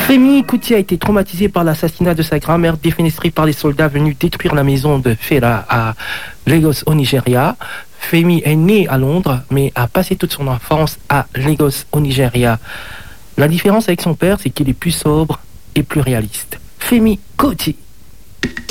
Femi Kuti a été traumatisé par l'assassinat de sa grand-mère défenestrée par les soldats venus détruire la maison de Fela à Lagos au Nigeria. Femi est né à Londres mais a passé toute son enfance à Lagos au Nigeria. La différence avec son père, c'est qu'il est plus sobre et plus réaliste. Femi Kuti.